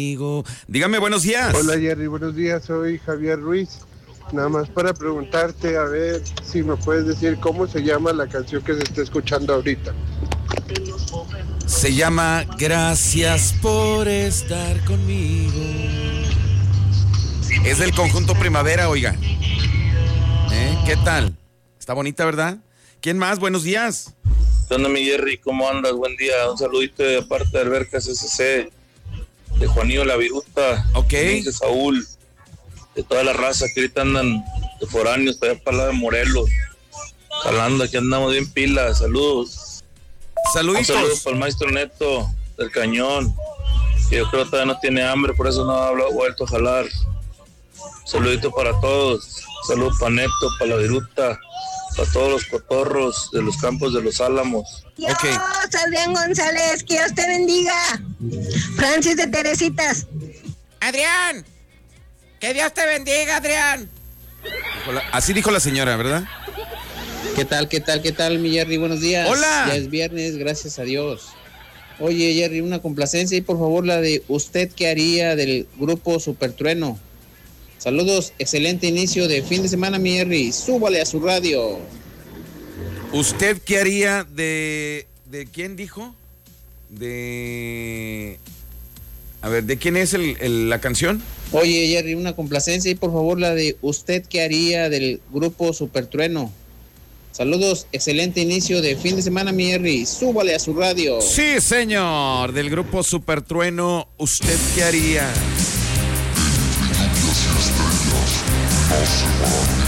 Dígame, buenos días. Hola Jerry, buenos días, soy Javier Ruiz. Nada más para preguntarte, a ver si me puedes decir cómo se llama la canción que se está escuchando ahorita. Se llama Gracias por estar conmigo. Es del conjunto Primavera, oiga. ¿Qué tal? Está bonita, ¿verdad? ¿Quién más? Buenos días. ¿Qué onda, mi Jerry? ¿Cómo andas? Buen día. Un saludito de parte de Albercas SC, de Juanillo La Viruta, Ok. de Saúl, de toda la raza que ahorita andan de foráneos para allá para la de Morelos. Jalando, aquí andamos bien pilas. Saludos. Saluditos. Un saludo para el maestro Neto del Cañón, que yo creo que todavía no tiene hambre, por eso no ha vuelto a jalar. Saludito para todos. Saludos para Neto, para La Viruta, para todos los cotorros de los campos de los Álamos. Dios, Adrián González, que Dios te bendiga. Francis de Teresitas. Adrián, que Dios te bendiga, Adrián. Así dijo la señora, ¿verdad? ¿Qué tal, mi Jerry? Buenos días. Hola. Ya es viernes, gracias a Dios. Oye, Jerry, una complacencia y por favor la de ¿Usted qué haría? Del grupo Supertrueno. Saludos, excelente inicio de fin de semana, mi Jerry. Súbale a su radio. ¿Usted qué haría de quién dijo? A ver, ¿de quién es la canción? Oye, Jerry, una complacencia y por favor la de ¿Usted qué haría? Del grupo Supertrueno. Saludos, excelente inicio de fin de semana, mi Jerry. Súbale a su radio. Sí, señor, del grupo Supertrueno, ¿usted qué haría? Estrellas no se van.